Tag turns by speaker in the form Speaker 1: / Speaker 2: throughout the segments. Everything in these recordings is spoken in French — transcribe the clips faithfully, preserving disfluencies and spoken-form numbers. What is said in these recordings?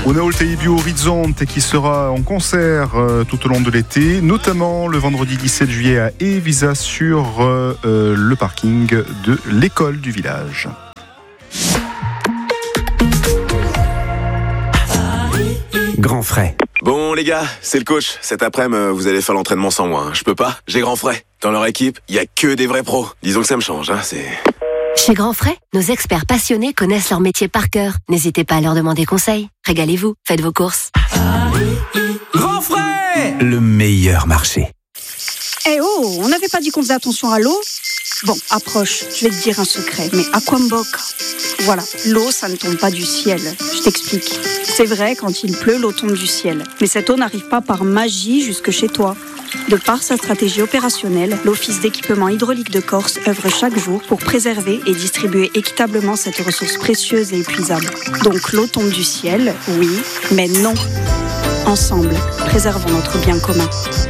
Speaker 1: Una Oltei Bio Orizzonte qui sera en concert euh, tout au long de l'été, notamment le vendredi dix-sept juillet à Evisa sur euh, euh, le parking de l'école du village.
Speaker 2: Grand frais.
Speaker 3: Bon les gars, c'est le coach. Cet après-midi, vous allez faire l'entraînement sans moi. Hein. Je peux pas, j'ai Grand frais. Dans leur équipe, il y a que des vrais pros. Disons que ça me change, hein, c'est...
Speaker 4: Chez Grand Frais, nos experts passionnés connaissent leur métier par cœur. N'hésitez pas à leur demander conseil. Régalez-vous, faites vos courses.
Speaker 2: Grand frais, le meilleur marché.
Speaker 5: Eh oh, on n'avait pas dit qu'on faisait attention à l'eau ? Bon, approche, je vais te dire un secret, mais Aquamboca. Voilà, l'eau, ça ne tombe pas du ciel. Je t'explique. C'est vrai, quand il pleut, l'eau tombe du ciel. Mais cette eau n'arrive pas par magie jusque chez toi. De par sa stratégie opérationnelle, l'Office d'équipement hydraulique de Corse œuvre chaque jour pour préserver et distribuer équitablement cette ressource précieuse et épuisable. Donc l'eau tombe du ciel, oui, mais non. Ensemble, préservons notre bien commun.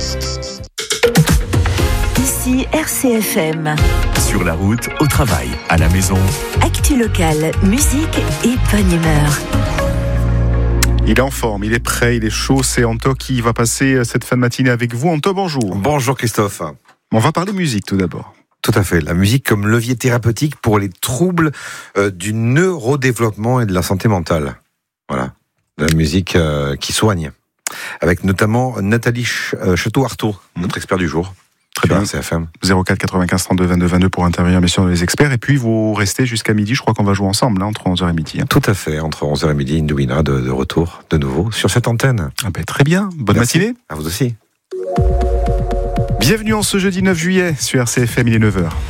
Speaker 6: Ici R C F M.
Speaker 2: Sur la route, au travail, à la maison.
Speaker 6: Actu locale, musique et bonne humeur.
Speaker 1: Il est en forme, il est prêt, il est chaud. C'est Anto qui va passer cette fin de matinée avec vous. Anto, bonjour.
Speaker 7: Bonjour Christophe.
Speaker 1: On va parler musique tout d'abord.
Speaker 7: Tout à fait. La musique comme levier thérapeutique pour les troubles euh, du neurodéveloppement et de la santé mentale. Voilà. La musique euh, qui soigne. Avec notamment Nathalie Ch- euh, Château-Artaud, mmh. notre expert du jour.
Speaker 1: Très bien.
Speaker 7: C F M.
Speaker 1: zéro quatre quatre-vingt-quinze trente-deux vingt-deux vingt-deux pour intervenir bien sûr les experts. Et puis vous restez jusqu'à midi. Je crois qu'on va jouer ensemble, là, entre onze heures et midi. Hein.
Speaker 7: Tout à fait. Entre onze heures et midi, Indouina de, de retour de nouveau sur cette antenne.
Speaker 1: Ah ben, très bien. Bonne
Speaker 7: Merci.
Speaker 1: matinée.
Speaker 7: À vous aussi.
Speaker 1: Bienvenue en ce jeudi neuf juillet sur R C F M, il est neuf heures.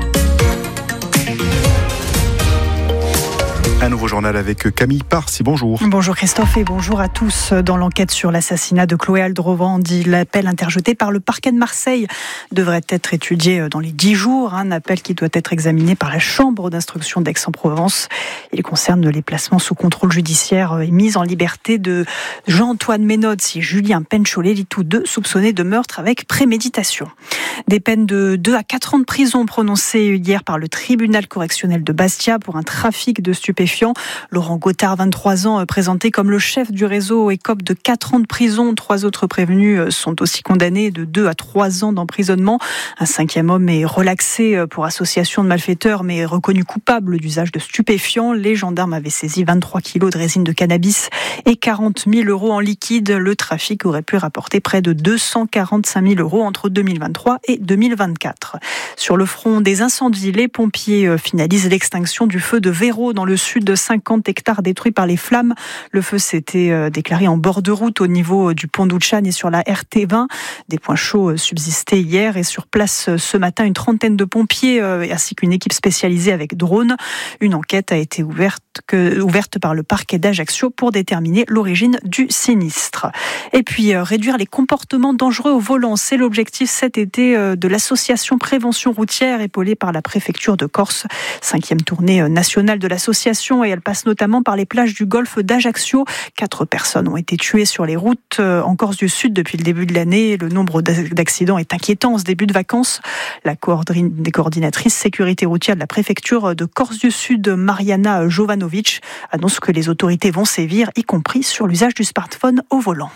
Speaker 1: Un nouveau journal avec Camille Parsi, bonjour.
Speaker 8: Bonjour Christophe et bonjour à tous. Dans l'enquête sur l'assassinat de Chloé Aldrovandi, l'appel interjeté par le parquet de Marseille devrait être étudié dans les dix jours. Un appel qui doit être examiné par la chambre d'instruction d'Aix-en-Provence. Il concerne les placements sous contrôle judiciaire et mise en liberté de Jean-Antoine Ménod et Julien Pencholet, tous deux soupçonnés de meurtre avec préméditation. Des peines de deux à quatre ans de prison prononcées hier par le tribunal correctionnel de Bastia pour un trafic de stupéfiants. Laurent Gothard, vingt-trois ans, présenté comme le chef du réseau, écope de quatre ans de prison. Trois autres prévenus sont aussi condamnés de deux à trois ans d'emprisonnement. Un cinquième homme est relaxé pour association de malfaiteurs, mais reconnu coupable d'usage de stupéfiants. Les gendarmes avaient saisi vingt-trois kilos de résine de cannabis et quarante mille euros en liquide. Le trafic aurait pu rapporter près de deux cent quarante-cinq mille euros entre deux mille vingt-trois et deux mille vingt-quatre. Sur le front des incendies, les pompiers finalisent l'extinction du feu de Véro dans le sud de cinquante hectares détruits par les flammes. Le feu s'était déclaré en bord de route au niveau du pont d'Ouchan et sur la R T vingt. Des points chauds subsistaient hier et sur place ce matin une trentaine de pompiers ainsi qu'une équipe spécialisée avec drone. Une enquête a été ouverte, que, ouverte par le parquet d'Ajaccio pour déterminer l'origine du sinistre. Et puis réduire les comportements dangereux au volant, c'est l'objectif cet été de l'association Prévention routière épaulée par la préfecture de Corse. Cinquième tournée nationale de l'association et elle passe notamment par les plages du golfe d'Ajaccio. Quatre personnes ont été tuées sur les routes en Corse du Sud depuis le début de l'année. Le nombre d'accidents est inquiétant en ce début de vacances. La coordinatrice sécurité routière de la préfecture de Corse du Sud, Mariana Jovanovic, annonce que les autorités vont sévir, y compris sur l'usage du smartphone au volant.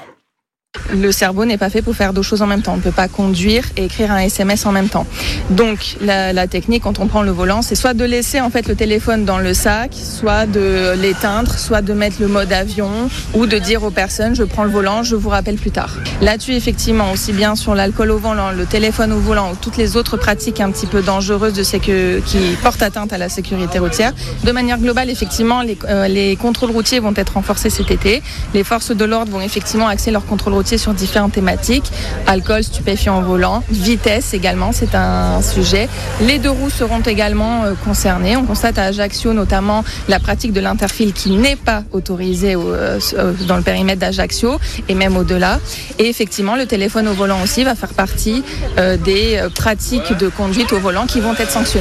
Speaker 9: Le cerveau n'est pas fait pour faire deux choses en même temps. On ne peut pas conduire et écrire un S M S en même temps. Donc la, la technique quand on prend le volant, c'est soit de laisser en fait le téléphone dans le sac, soit de l'éteindre, soit de mettre le mode avion ou de dire aux personnes je prends le volant, je vous rappelle plus tard. Là-dessus effectivement, aussi bien sur l'alcool au volant, le téléphone au volant ou toutes les autres pratiques un petit peu dangereuses de sécu- qui portent atteinte à la sécurité routière. De manière globale, effectivement, les, euh, les contrôles routiers vont être renforcés cet été. Les forces de l'ordre vont effectivement axer leurs contrôles routiers sur différentes thématiques, alcool, stupéfiants au volant, vitesse également, c'est un sujet. Les deux roues seront également euh, concernées. On constate à Ajaccio notamment la pratique de l'interfile qui n'est pas autorisée au, euh, dans le périmètre d'Ajaccio et même au-delà. Et effectivement, le téléphone au volant aussi va faire partie euh, des pratiques de conduite au volant qui vont être sanctionnées.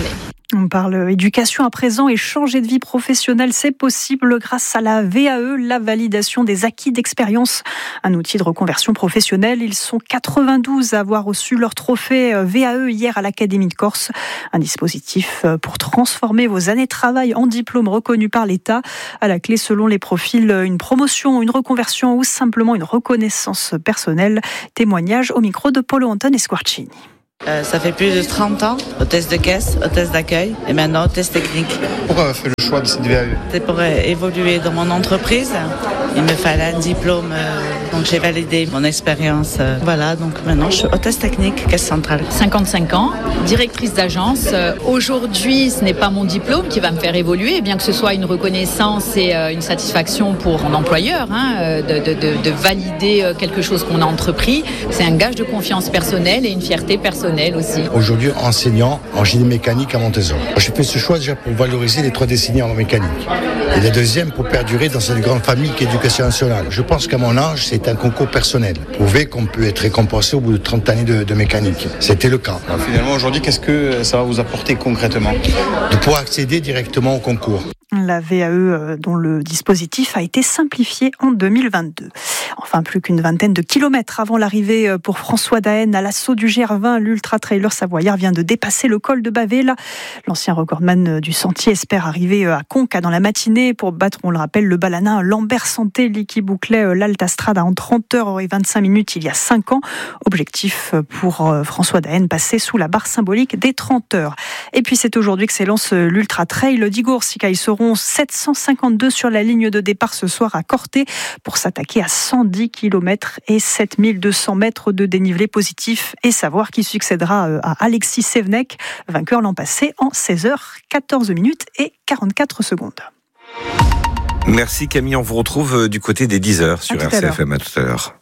Speaker 8: On parle éducation à présent et changer de vie professionnelle, c'est possible grâce à la V A E, la validation des acquis d'expérience, un outil de reconversion professionnelle. Ils sont quatre-vingt-douze à avoir reçu leur trophée V A E hier à l'Académie de Corse. Un dispositif pour transformer vos années de travail en diplôme reconnu par l'État. À la clé, selon les profils, une promotion, une reconversion ou simplement une reconnaissance personnelle. Témoignage au micro de Polo Anton Esquarcini.
Speaker 10: Euh, ça fait plus de trente ans, hôtesse de caisse, hôtesse d'accueil et maintenant hôtesse technique.
Speaker 11: Pourquoi avoir fait le choix de cette V A E ?
Speaker 10: C'est pour euh, évoluer dans mon entreprise. Il me fallait un diplôme, euh, donc j'ai validé mon expérience. Euh, voilà, donc maintenant je suis hôtesse technique, caisse centrale.
Speaker 12: cinquante-cinq ans, directrice d'agence. Euh, aujourd'hui, ce n'est pas mon diplôme qui va me faire évoluer, bien que ce soit une reconnaissance et euh, une satisfaction pour mon employeur, hein, de, de, de, de valider quelque chose qu'on a entrepris. C'est un gage de confiance personnelle et une fierté personnelle aussi.
Speaker 11: Aujourd'hui, enseignant en génie mécanique à Montezon. J'ai fait ce choix déjà pour valoriser les trois décennies en mécanique. Et la deuxième pour perdurer dans cette grande famille qui est l'éducation nationale. Je pense qu'à mon âge, c'est un concours personnel. Prouver qu'on peut être récompensé au bout de trente années de, de mécanique. C'était le cas.
Speaker 13: Alors finalement, aujourd'hui, qu'est-ce que ça va vous apporter concrètement ?
Speaker 11: De pouvoir accéder directement au concours.
Speaker 8: La V A E dont le dispositif a été simplifié en deux mille vingt-deux. Enfin, plus qu'une vingtaine de kilomètres avant l'arrivée pour François Daen à l'assaut du G R vingt, l'ultra-trailer savoyard vient de dépasser le col de Bavela. L'ancien recordman du sentier espère arriver à Conca dans la matinée pour battre, on le rappelle, le balanin Lambert Santé, qui bouclait l'Alta Strada en trente heures et vingt-cinq minutes il y a cinq ans. Objectif pour François Daen, passer sous la barre symbolique des trente heures. Et puis c'est aujourd'hui que s'élance l'ultra-trail d'Igorsica. Ils seront sept cent cinquante-deux sur la ligne de départ ce soir à Corté pour s'attaquer à cent dix kilomètres et sept mille deux cents mètres de dénivelé positif et savoir qui succédera à Alexis Sevenek, vainqueur l'an passé en seize heures quatorze minutes et quarante-quatre secondes.
Speaker 7: Merci Camille, on vous retrouve du côté des dix heures sur R C F M. À tout à l'heure.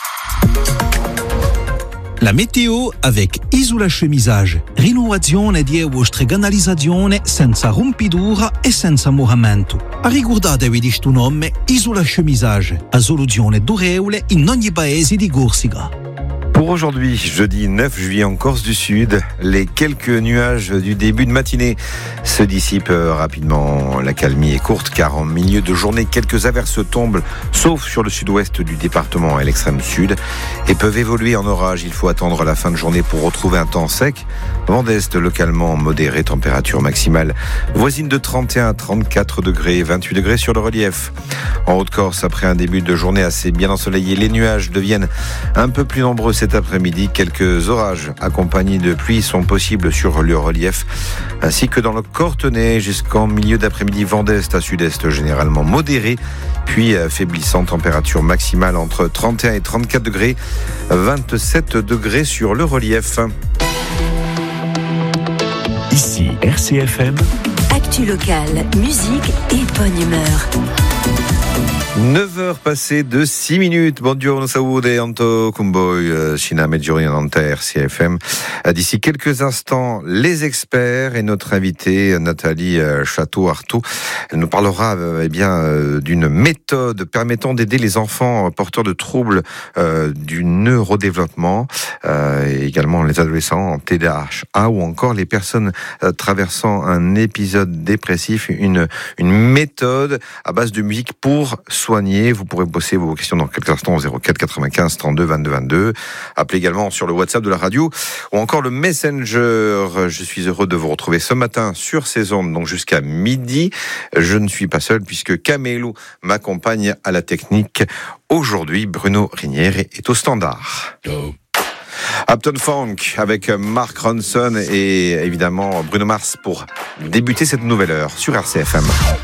Speaker 14: La météo avec Isola Chemisage. Rinnovazione di vostre canalizzazione senza rompidura e senza moramento. Ricordatevi di sto nome Isola Chemisage, a soluzione durevole in ogni paese di Corsica.
Speaker 7: Pour aujourd'hui, jeudi neuf juillet en Corse du Sud, les quelques nuages du début de matinée se dissipent rapidement. La calmie est courte car en milieu de journée, quelques averses tombent, sauf sur le sud-ouest du département et l'extrême sud, et peuvent évoluer en orage. Il faut attendre la fin de journée pour retrouver un temps sec. Vent d'est localement modéré, température maximale voisine de trente et un à trente-quatre degrés, vingt-huit degrés sur le relief. En Haute-Corse, après un début de journée assez bien ensoleillé, les nuages deviennent un peu plus nombreux cet après-midi. Quelques orages accompagnés de pluie sont possibles sur le relief, ainsi que dans le Cortenay jusqu'en milieu d'après-midi. Vent d'est à sud-est généralement modéré, puis faiblissant, température maximale entre trente et un et trente-quatre degrés, vingt-sept degrés sur le relief.
Speaker 2: Ici R C F M.
Speaker 6: Actu locale, musique et bonne humeur.
Speaker 7: neuf heures passées de six minutes. Buongiorno, salude, Anto Kumboy, China Medjorien Nanterre, R C F M. D'ici quelques instants, les experts et notre invitée, Nathalie Château-Artaud. Elle nous parlera eh bien, d'une méthode permettant d'aider les enfants porteurs de troubles euh, du neurodéveloppement, euh, et également les adolescents en T D A H A ou encore les personnes euh, traversant un épisode dépressif. Une, une méthode à base de musique pour soigner. Vous pourrez poser vos questions dans quelques instants au zéro quatre quatre-vingt-quinze trente-deux vingt-deux vingt-deux. Appelez également sur le WhatsApp de la radio ou encore le Messenger. Je suis heureux de vous retrouver ce matin sur ces ondes, donc jusqu'à midi. Je ne suis pas seul puisque Camélou m'accompagne à la technique. Aujourd'hui, Bruno Rinière est au standard. Oh. Upton Funk avec Mark Ronson et évidemment Bruno Mars pour débuter cette nouvelle heure sur R C F M.